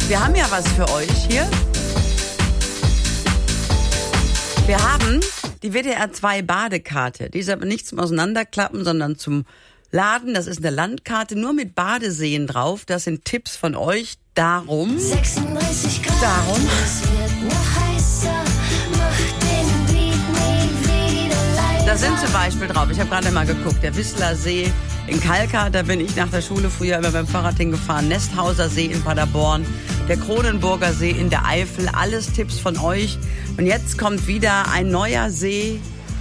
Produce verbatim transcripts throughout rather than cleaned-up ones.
Wir haben ja was für euch hier. Wir haben die W D R zwei Badekarte. Die ist aber nicht zum Auseinanderklappen, sondern zum Laden. Das ist eine Landkarte, nur mit Badeseen drauf. Das sind Tipps von euch. Darum, sechsunddreißig Grad, darum, es wird noch heißer, mach den Beat nie wieder leiser. da sind zum Beispiel drauf, ich habe gerade mal geguckt, der Wissler See in Kalkar, da bin ich nach der Schule früher immer beim Fahrrad hingefahren, Nesthauser See in Paderborn, der Kronenburger See in der Eifel, alles Tipps von euch. Und jetzt kommt wieder ein neuer See,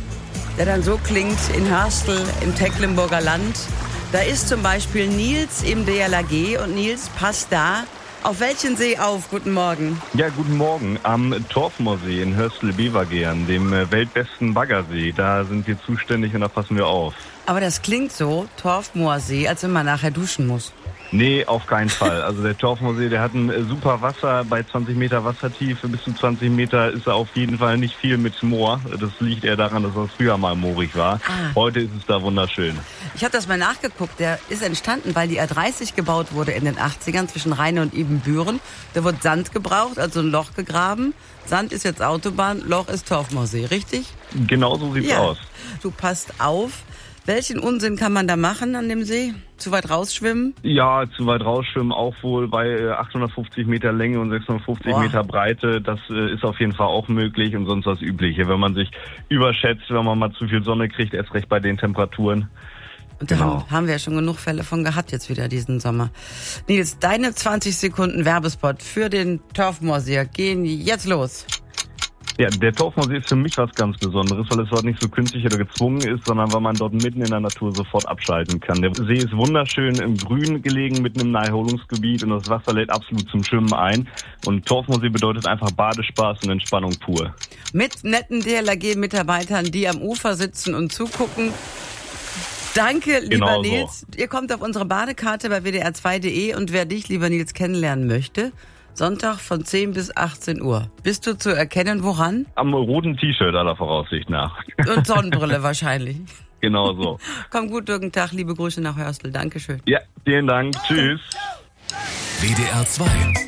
der dann so klingt in Hörstel im Tecklenburger Land. Da ist zum Beispiel Nils im D L R G und Nils, passt da. Auf welchen See auf? Guten Morgen. Ja, guten Morgen. Am Torfmoorsee in Hörstel-Bevergern, dem äh, weltbesten Baggersee. Da sind wir zuständig und da passen wir auf. Aber das klingt so, Torfmoorsee, als wenn man nachher duschen muss. Nee, auf keinen Fall. Also der Torfmoorsee, der hat ein äh, super Wasser. Bei zwanzig Meter Wassertiefe bis zu zwanzig Meter ist er auf jeden Fall nicht viel mit Moor. Das liegt eher daran, dass er früher mal moorig war. Ah. Heute ist es da wunderschön. Ich habe das mal nachgeguckt. Der ist entstanden, weil die A dreißig gebaut wurde in den achtzigern zwischen Rheine und Ibbenbüren. Da wurde Sand gebraucht, also ein Loch gegraben. Sand ist jetzt Autobahn, Loch ist Torfmoorsee, richtig? Genau so sieht's Ja. aus. Du passt auf. Welchen Unsinn kann man da machen an dem See? Zu weit rausschwimmen? Ja, zu weit rausschwimmen auch wohl bei äh, achthundertfünfzig Meter Länge und sechshundertfünfzig Boah. Meter Breite. Das äh, ist auf jeden Fall auch möglich und sonst das Übliche. Wenn man sich überschätzt, wenn man mal zu viel Sonne kriegt, erst recht bei den Temperaturen. Und da Genau. haben, haben wir ja schon genug Fälle von gehabt jetzt wieder diesen Sommer. Nils, deine zwanzig Sekunden Werbespot für den Torfmoorsee gehen jetzt los. Ja, der Torfmoorsee ist für mich was ganz Besonderes, weil es dort nicht so künstlich oder gezwungen ist, sondern weil man dort mitten in der Natur sofort abschalten kann. Der See ist wunderschön im Grün gelegen, mitten im Naherholungsgebiet und das Wasser lädt absolut zum Schwimmen ein. Und Torfmoorsee bedeutet einfach Badespaß und Entspannung pur. Mit netten D L R G-Mitarbeitern, die am Ufer sitzen und zugucken. Danke, lieber Genau so. Nils. Ihr kommt auf unsere Badekarte bei w d r zwei punkt d e und wer dich, lieber Nils, kennenlernen möchte, Sonntag von zehn bis achtzehn Uhr. Bist du zu erkennen, woran? Am roten T-Shirt aller Voraussicht nach. Und Sonnenbrille wahrscheinlich. Genau so. Komm gut durch den Tag, liebe Grüße nach Hörstel. Dankeschön. Ja, vielen Dank. Tschüss. W D R zwei